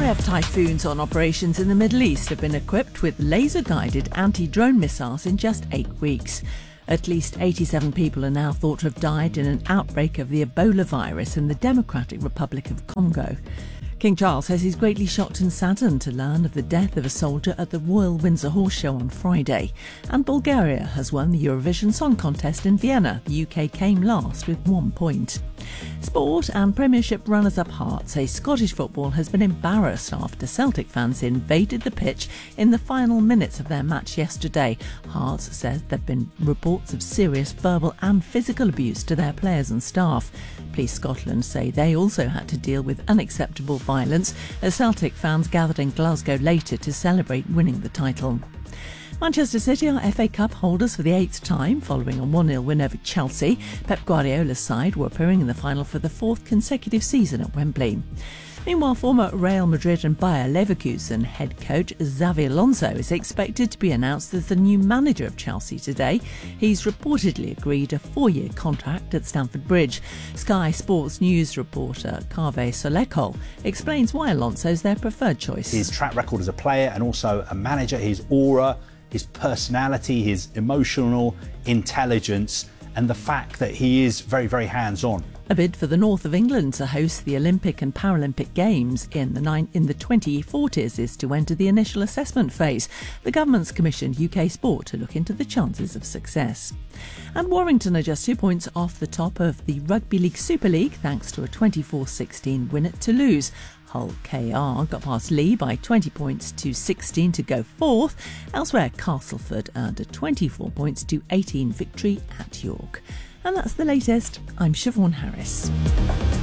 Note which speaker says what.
Speaker 1: RAF Typhoons on operations in the Middle East have been equipped with laser-guided anti-drone missiles in just 8 weeks. At least 87 people are now thought to have died in an outbreak of the Ebola virus in the Democratic Republic of Congo. King Charles says he's greatly shocked and saddened to learn of the death of a soldier at the Royal Windsor Horse Show on Friday. And Bulgaria has won the Eurovision Song Contest in Vienna. The UK came last with 1 point. Sport and Premiership runners-up Hearts say Scottish football has been embarrassed after Celtic fans invaded the pitch in the final minutes of their match yesterday. Hearts says there have been reports of serious verbal and physical abuse to their players and staff. Police Scotland say they also had to deal with unacceptable violence as Celtic fans gathered in Glasgow later to celebrate winning the title. Manchester City are FA Cup holders for the 8th time following a 1-0 win over Chelsea. Pep Guardiola's side were appearing in the final for the 4th consecutive season at Wembley. Meanwhile, former Real Madrid and Bayer Leverkusen head coach Xabi Alonso is expected to be announced as the new manager of Chelsea today. He's reportedly agreed a 4-year contract at Stamford Bridge. Sky Sports News reporter Kaveh Solekol explains why Alonso's their preferred choice.
Speaker 2: His track record as a player and also a manager, his aura, his personality, his emotional intelligence, and the fact that he is very, very hands-on.
Speaker 1: A bid for the north of England to host the Olympic and Paralympic Games in the 2040s is to enter the initial assessment phase. The government's commissioned UK Sport to look into the chances of success. And Warrington are just 2 points off the top of the Rugby League Super League thanks to a 24-16 win at Toulouse. Hull KR got past Lee by 20 points to 16 to go fourth. Elsewhere, Castleford earned a 24 points to 18 victory at York. And that's the latest. I'm Siobhan Harris.